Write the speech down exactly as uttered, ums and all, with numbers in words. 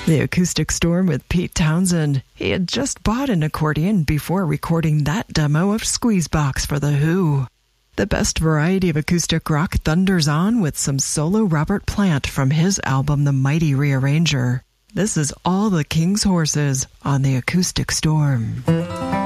The Acoustic Storm with Pete Townsend. He had just bought an accordion before recording that demo of Squeezebox for The Who. The best variety of acoustic rock thunders on with some solo Robert Plant from his album The Mighty Rearranger. This is All the King's Horses on the Acoustic Storm.